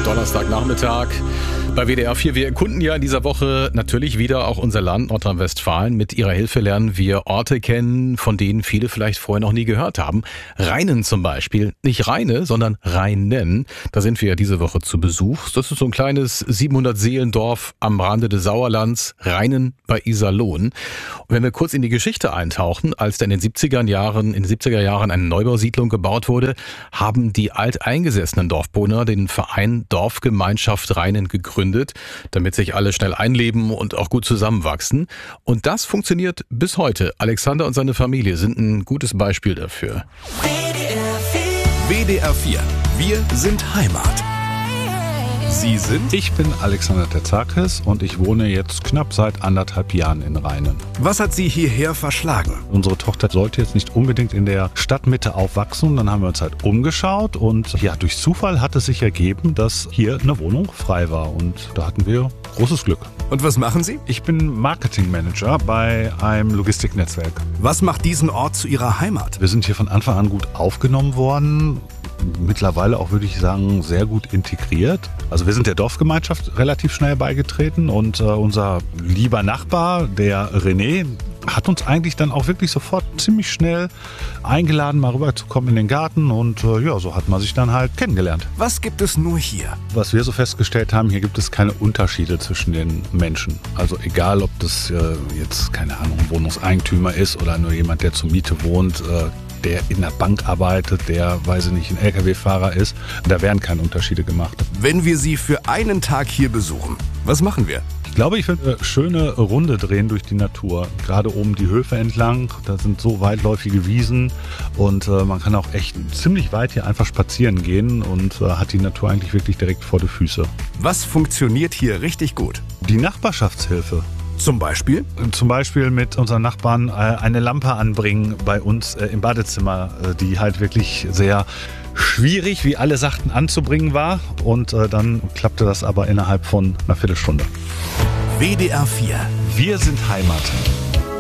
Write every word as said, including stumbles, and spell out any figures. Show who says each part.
Speaker 1: Donnerstagnachmittag bei W D R vier. Wir erkunden ja in dieser Woche natürlich wieder auch unser Land Nordrhein-Westfalen. Mit Ihrer Hilfe lernen wir Orte kennen, von denen viele vielleicht vorher noch nie gehört haben. Rheinen zum Beispiel. Nicht Rheine, sondern Rheinen. Da sind wir ja diese Woche zu Besuch. Das ist so ein kleines siebenhundert-Seelendorf am Rande des Sauerlands, Rheinen bei Iserlohn. Und wenn wir kurz in die Geschichte eintauchen, als da in den siebziger Jahren, in den siebziger Jahren eine Neubausiedlung gebaut wurde, haben die alteingesessenen Dorfbewohner den Verein Dorfgemeinschaft Rheinen gegründet, damit sich alle schnell einleben und auch gut zusammenwachsen. Und das funktioniert bis heute. Alexander und seine Familie sind ein gutes Beispiel dafür.
Speaker 2: W D R vier. Wir sind Heimat. Sie sind?
Speaker 3: Ich bin Alexander Terzakis und ich wohne jetzt knapp seit anderthalb Jahren in Rheinen.
Speaker 2: Was hat Sie hierher verschlagen?
Speaker 3: Unsere Tochter sollte jetzt nicht unbedingt in der Stadtmitte aufwachsen. Dann haben wir uns halt umgeschaut und ja, durch Zufall hat es sich ergeben, dass hier eine Wohnung frei war und da hatten wir großes Glück.
Speaker 2: Und was machen Sie?
Speaker 3: Ich bin Marketingmanager bei einem Logistiknetzwerk.
Speaker 2: Was macht diesen Ort zu Ihrer Heimat?
Speaker 3: Wir sind hier von Anfang an gut aufgenommen worden. Mittlerweile auch, würde ich sagen, sehr gut integriert. Also wir sind der Dorfgemeinschaft relativ schnell beigetreten und äh, unser lieber Nachbar, der René, hat uns eigentlich dann auch wirklich sofort ziemlich schnell eingeladen, mal rüberzukommen in den Garten und äh, ja, so hat man sich dann halt kennengelernt.
Speaker 2: Was gibt es nur hier?
Speaker 3: Was wir so festgestellt haben, hier gibt es keine Unterschiede zwischen den Menschen. Also egal, ob das äh, jetzt, keine Ahnung, ein Wohnungseigentümer ist oder nur jemand, der zur Miete wohnt, äh, der in der Bank arbeitet, der, weiß ich nicht, ein L K W-Fahrer ist. Da werden keine Unterschiede gemacht.
Speaker 2: Wenn wir Sie für einen Tag hier besuchen, was machen wir?
Speaker 3: Ich glaube, ich würde eine schöne Runde drehen durch die Natur. Gerade oben die Höfe entlang, da sind so weitläufige Wiesen und äh, man kann auch echt ziemlich weit hier einfach spazieren gehen und äh, hat die Natur eigentlich wirklich direkt vor die Füße.
Speaker 2: Was funktioniert hier richtig gut?
Speaker 3: Die Nachbarschaftshilfe.
Speaker 2: Zum Beispiel?
Speaker 3: Zum Beispiel mit unseren Nachbarn äh, eine Lampe anbringen bei uns äh, im Badezimmer, äh, die halt wirklich sehr schwierig, wie alle sagten, anzubringen war. Und äh, dann klappte das aber innerhalb von einer Viertelstunde.
Speaker 2: W D R vier.
Speaker 3: Wir sind Heimat.